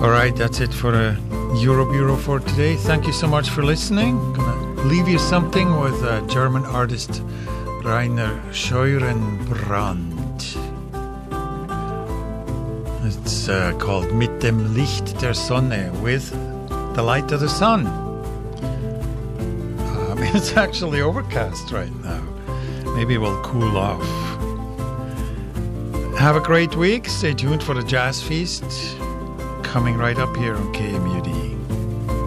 All right, that's it for Euro for today. Thank you so much for listening. Gonna leave you something with German artist Rainer Scheurenbrand. It's called Mit dem Licht der Sonne, with the light of the sun. It's actually overcast right now. Maybe we'll cool off. Have a great week. Stay tuned for the Jazz Feast coming right up here on KMUD.